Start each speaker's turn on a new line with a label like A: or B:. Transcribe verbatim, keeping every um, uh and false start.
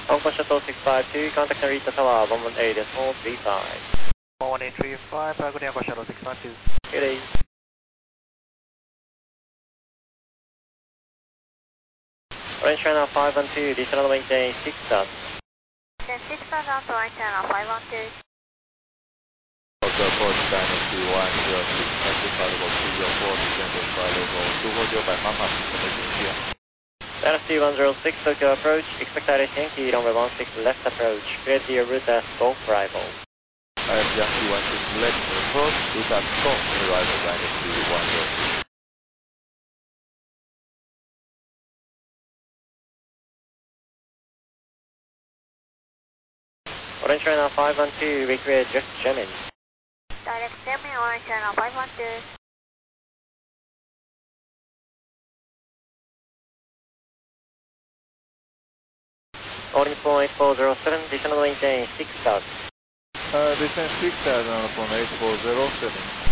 A: Hong Kong Shuttle six five two, contact Narita Tower one one eight decimal three five.
B: one one eight three five, uh, good day, Hong Kong Shuttle six five two.
A: Good day. Orange China five one two, additional maintain six knots.
C: Then six knots out to Orange China five one two.
D: Hotel approach Dynasty one zero six, taxi flight level two zero four, descending flight level two four zero by Mama, information here.
A: Dynasty one zero six, Tokyo approach, expect direct Yankee, runway one six left approach, clear your route as Golf arrival.
D: I have Yankee one six left approach, route as Golf arrival, Dynasty one zero six.
A: Orange China five one two, recreate just Gemini.
C: Direct Gemini, Orange China five one two.
A: Orange point four zero seven, additional maintain six knots.
D: Uh, descend six thousand on eight four zero seven.